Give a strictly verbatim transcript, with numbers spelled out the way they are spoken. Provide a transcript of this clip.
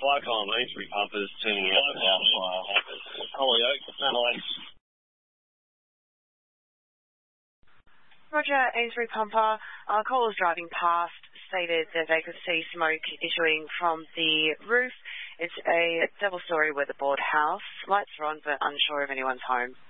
Icon, Aintree pumpers turning out. Wow. Hollyoak, Adelaide. Roger, Aintree pumper. Uh, callers driving past stated that they could see smoke issuing from the roof. It's a double-storey weatherboard house. Lights are on, but unsure if anyone's home.